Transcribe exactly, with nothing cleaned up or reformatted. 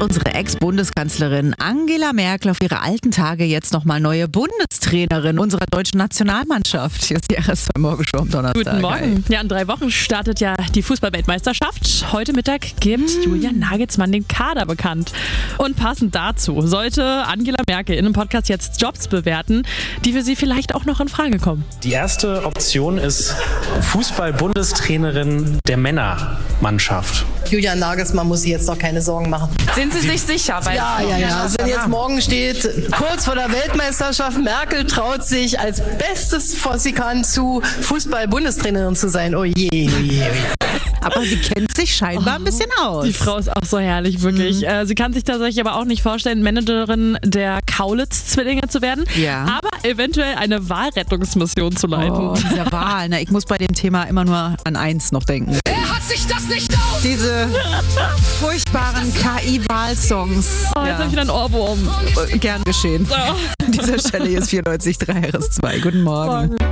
unsere Ex-Bundeskanzlerin Angela Merkel auf ihre alten Tage jetzt nochmal neue Bundestrainerin unserer deutschen Nationalmannschaft. Hier ist die R S zwei Morgenshow am Donnerstag. Guten Morgen. Ja, in drei Wochen startet ja die Fußball-Weltmeisterschaft. Heute Mittag gibt mm. Julian Nagelsmann den Kader bekannt. Und passend dazu sollte Angela Merkel in einem Podcast jetzt Jobs bewerten, die für sie vielleicht auch noch in Frage kommen. Die erste Option ist Fußball-Bundestrainerin der Männermannschaft. Julian Nagelsmann muss sich jetzt noch keine Sorgen machen. Sind Sie sich sicher? Weil ja, ja, ja. Also wenn jetzt morgen steht, kurz vor der Weltmeisterschaft, Merkel traut sich als Bestes, was sie kann, zu Fußball-Bundestrainerin zu sein. Oh je, oh je, oh je. Aber sie kennt sich scheinbar oh, ein bisschen aus. Die Frau ist auch so herrlich, wirklich. Mhm. Äh, sie kann sich tatsächlich aber auch nicht vorstellen, Managerin der Kaulitz-Zwillinge zu werden, ja. aber eventuell eine Wahlrettungsmission zu leiten. Oh, diese Wahl. Na, ich muss bei dem Thema immer nur an eins noch denken. Wer hat sich das nicht aus? Diese furchtbaren K I-Wahlsongs. Oh, jetzt ja. habe ich wieder einen Ohrwurm. Gern geschehen. Oh. An dieser Stelle ist vierundneunzig Komma drei R S zwei. Guten Morgen. Morgen.